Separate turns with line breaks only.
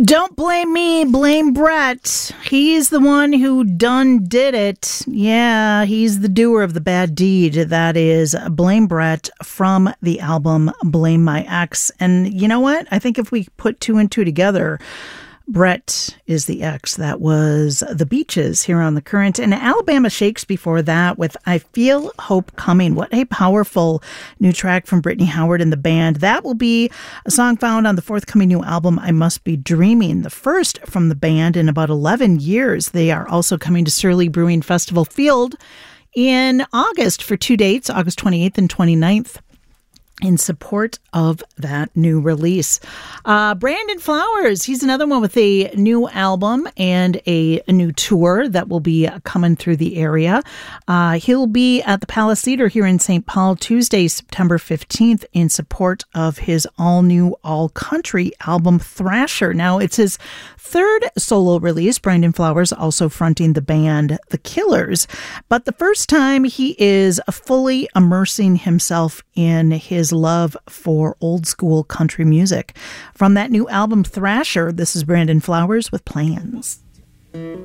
Don't blame me, blame Brett. He's the one who did it. Yeah, he's the doer of the bad deed. That is Blame Brett from the album Blame My Ex. And you know what? I think if we put two and two together, Brett is the ex. That was The Beaches here on The Current. And Alabama Shakes before that with I Feel Hope Coming. What a powerful new track from Brittany Howard and the band. That will be a song found on the forthcoming new album, I Must Be Dreaming, the first from the band in about 11 years. They are also coming to Surly Brewing Festival Field in August for 2 dates, August 28th and 29th. In support of that new release. Brandon Flowers, he's another one with a new album and a new tour that will be coming through the area. He'll be at the Palace Theater here in St. Paul Tuesday, September 15th in support of his all-new, all-country album, Thrasher. Now, it's his third solo release. Brandon Flowers also fronting the band The Killers. But the first time he is fully immersing himself in his love for old school country music. From that new album, Thrasher, this is Brandon Flowers with Plans.